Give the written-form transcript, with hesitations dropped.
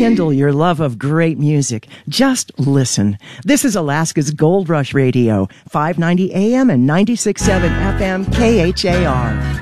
rekindle your love of great music. Just listen. This is Alaska's Gold Rush Radio, 590 AM and 96.7 FM KHAR.